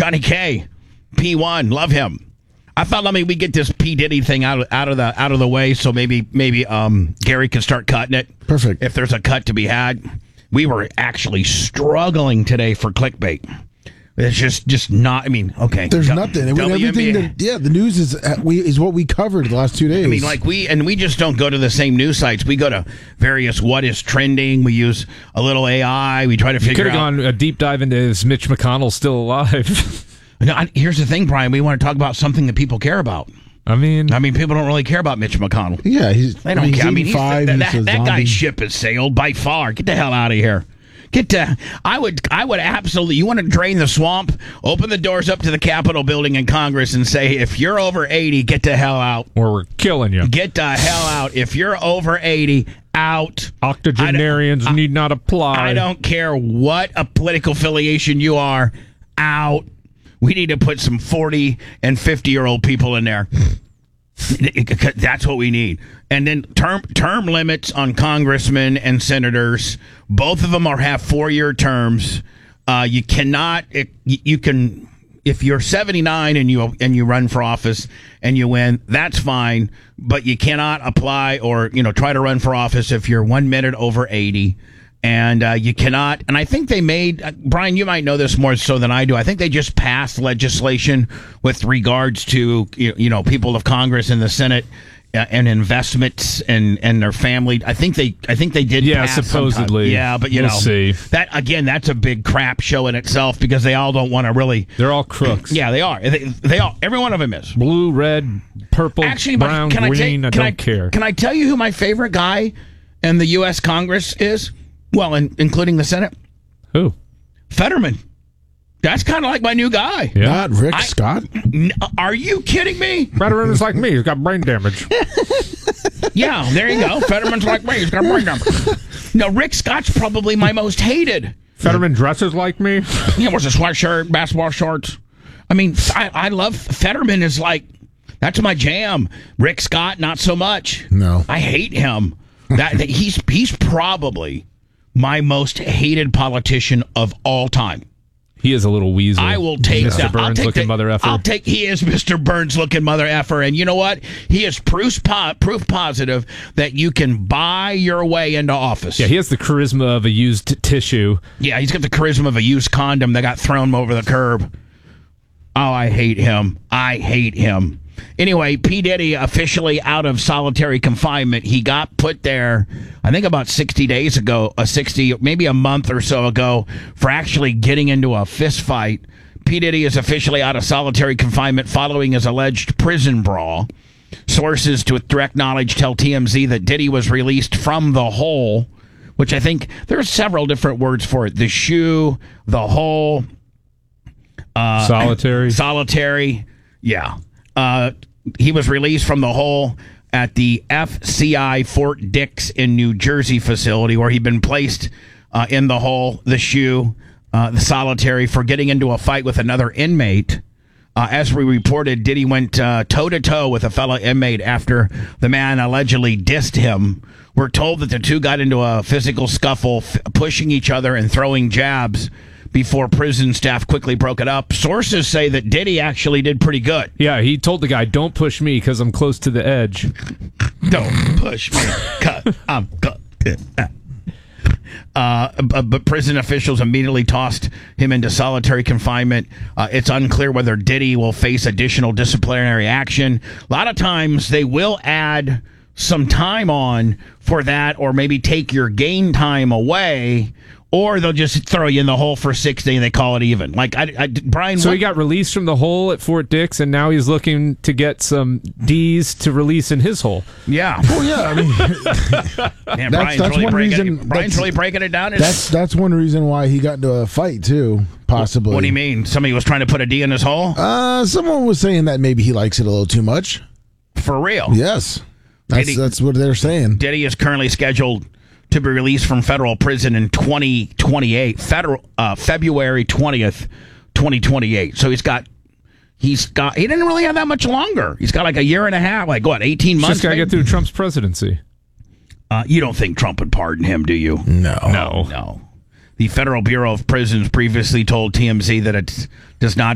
Johnny K, P1, love him. I thought we get this P Diddy thing out of the way, so maybe Gary can start cutting it. Perfect. If there's a cut to be had, we were actually struggling today for clickbait. It's just not. I mean, okay. There's nothing. Everything the news is what we covered the last 2 days. I mean, we just don't go to the same news sites. We go to various what is trending. We use a little AI. We try to figure out. Could have gone a deep dive into is Mitch McConnell still alive? No, here's the thing, Brian. We want to talk about something that people care about. I mean, people don't really care about Mitch McConnell. Yeah, they don't care. I mean, that guy's ship has sailed by far. Get the hell out of here. I would absolutely. You want to drain the swamp? Open the doors up to the Capitol building in Congress and say, if you're over 80, get the hell out. Or we're killing you. Get the hell out. If you're over 80, out. Octogenarians need not apply. I don't care what a political affiliation you are. Out. We need to put some 40 and 50-year-old people in there. That's what we need. And then term limits on congressmen and senators. Both of them have 4-year terms. You cannot. You can, if you're 79 and you run for office and you win, that's fine. But you cannot apply or try to run for office if you're 1 minute over 80. And you cannot, and I think they made, Brian, you might know this more so than I do. I think they just passed legislation with regards to, people of Congress and the Senate and investments and their family. I think they did. Yeah, pass supposedly. Yeah, but we'll see. That again, that's a big crap show in itself because they all don't want to really. They're all crooks. Yeah, they are. They all. Every one of them is blue, red, purple, brown, green. I don't care. Can I tell you who my favorite guy in the U.S. Congress is? Well, including the Senate. Who? Fetterman. That's kind of like my new guy. Yeah. Not Rick Scott? Are you kidding me? Fetterman is like me. He's got brain damage. Yeah, there you go. Fetterman's like me. He's got brain damage. No, Rick Scott's probably my most hated. Fetterman dresses like me. Yeah, wears a sweatshirt, basketball shorts. I mean, I love Fetterman is like, that's my jam. Rick Scott, not so much. No. I hate him. He's probably my most hated politician of all time. He is a little weasel. I will take Mr. Burns looking mother effer. He is Mr. Burns looking mother effer. And you know what? He is proof positive that you can buy your way into office. Yeah, he has the charisma of a used tissue. Yeah, he's got the charisma of a used condom that got thrown over the curb. Oh, I hate him. Anyway, P. Diddy officially out of solitary confinement. He got put there, I think about 60 days ago, maybe a month or so ago, for actually getting into a fist fight. P. Diddy is officially out of solitary confinement following his alleged prison brawl. Sources with direct knowledge tell TMZ that Diddy was released from the hole, which I think there's several different words for it. The shoe, the hole. Solitary. Yeah. He was released from the hole at the FCI Fort Dix in New Jersey facility where he'd been placed in the hole, the shoe, the solitary for getting into a fight with another inmate. As we reported, Diddy went toe-to-toe with a fellow inmate after the man allegedly dissed him. We're told that the two got into a physical scuffle, pushing each other and throwing jabs before prison staff quickly broke it up. Sources say that Diddy actually did pretty good. Yeah, he told the guy, don't push me because I'm close to the edge. Don't push me because I'm close to that. But prison officials immediately tossed him into solitary confinement. It's unclear whether Diddy will face additional disciplinary action. A lot of times they will add some time on for that or maybe take your game time away, or they'll just throw you in the hole for 60 and they call it even. Like, Brian... So he got released from the hole at Fort Dix, and now he's looking to get some D's to release in his hole. Yeah. Oh, yeah. I mean... Man, that's one reason... Brian's really breaking it down. That's one reason why he got into a fight, too, possibly. What do you mean? Somebody was trying to put a D in his hole? Someone was saying that maybe he likes it a little too much. For real? Yes. That's what they're saying. Diddy is currently scheduled to be released from federal prison in 2028, February 20th, 2028. So he didn't really have that much longer. He's got like a year and a half, 18 months. Just got to get through Trump's presidency. You don't think Trump would pardon him, do you? No. The Federal Bureau of Prisons previously told TMZ that it does not